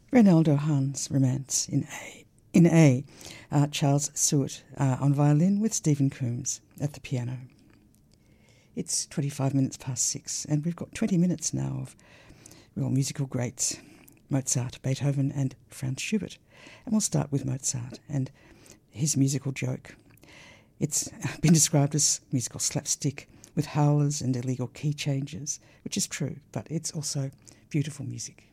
Reynaldo Hahn's Romance in A. Charles Seward on violin with Stephen Coombs at the piano. It's 25 minutes past 6, and we've got 20 minutes now of real musical greats, Mozart, Beethoven and Franz Schubert. And we'll start with Mozart and his musical joke. It's been described as musical slapstick with howlers and illegal key changes, which is true, but it's also beautiful music.